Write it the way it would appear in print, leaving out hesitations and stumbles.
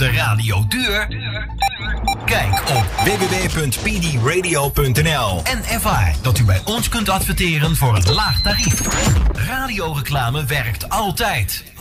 de radio duur? Kijk op www.pdradio.nl en ervaar dat u bij ons kunt adverteren voor een laag tarief. Radioreclame werkt altijd.